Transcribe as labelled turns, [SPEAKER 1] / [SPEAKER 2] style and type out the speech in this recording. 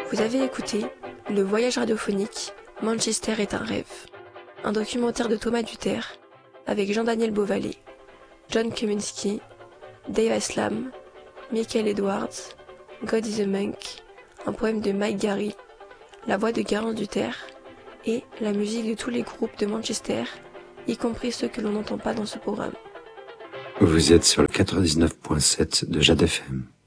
[SPEAKER 1] Vous avez écouté Le voyage radiophonique, Manchester est un rêve, un documentaire de Thomas Duterre avec Jean-Daniel Beauvalet, John Kaminski, Dave Aslam, Michael Edwards, God is a Monk, un poème de Mike Garry, la voix de Garance Duterre et la musique de tous les groupes de Manchester, y compris ceux que l'on n'entend pas dans ce programme.
[SPEAKER 2] Vous êtes sur le 99.7 de Jade FM.